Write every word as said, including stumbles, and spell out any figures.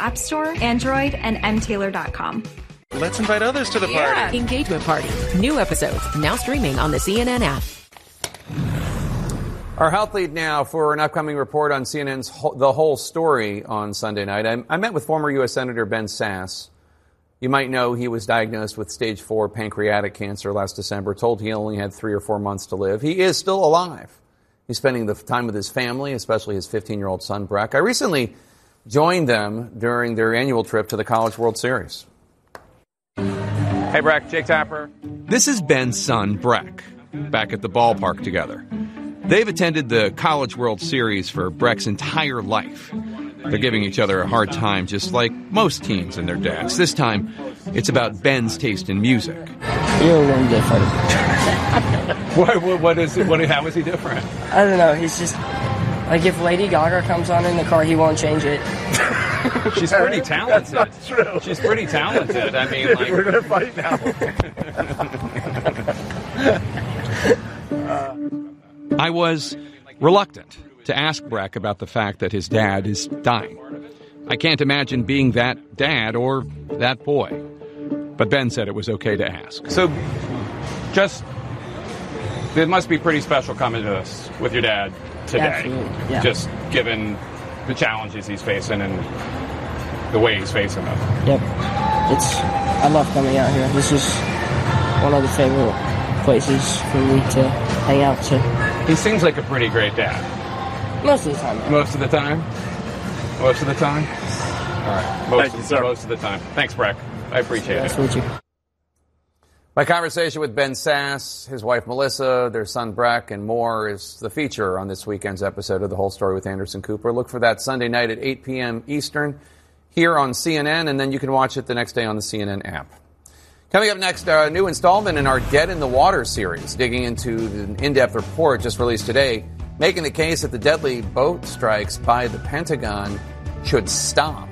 App Store, Android, and m taylor dot com. Let's invite others to the party. Yeah. Engagement Party. New episodes now streaming on the C N N app. Our health lead now for an upcoming report on C N N's The Whole Story on Sunday night. I, I met with former U S Senator Ben Sasse. You might know he was diagnosed with stage four pancreatic cancer last December, told he only had three or four months to live. He is still alive. He's spending the time with his family, especially his fifteen-year-old son, Breck. I recently joined them during their annual trip to the College World Series. Hey, Breck, Jake Tapper. This is Ben's son, Breck, back at the ballpark together. They've attended the College World Series for Breck's entire life. They're giving each other a hard time, just like most teens and their dads. This time, it's about Ben's taste in music. You're one different. what, what, what is it? What, how is he different? I don't know. He's just like if Lady Gaga comes on in the car, he won't change it. She's pretty talented. That's not true. She's pretty talented. I mean, like we're gonna fight now. uh, I was reluctant to ask Breck about the fact that his dad is dying. I can't imagine being that dad or that boy. But Ben said it was okay to ask. So, just, it must be pretty special coming to this with your dad today. Absolutely, yeah. Just given the challenges he's facing and the way he's facing them. Yep. It's, I love coming out here. This is one of the favorite places for me to hang out to. He seems like a pretty great dad. Most of the time. Man. Most of the time? Most of the time? All right. Most, Thank of, you, sir. most of the time. Thanks, Breck. I appreciate nice it. to meet you. My conversation with Ben Sasse, his wife Melissa, their son Breck, and more is the feature on this weekend's episode of The Whole Story with Anderson Cooper. Look for that Sunday night at eight p.m. Eastern here on C N N, and then you can watch it the next day on the C N N app. Coming up next, a new installment in our Dead in the Water series, digging into an in-depth report just released today, making the case that the deadly boat strikes by the Pentagon should stop.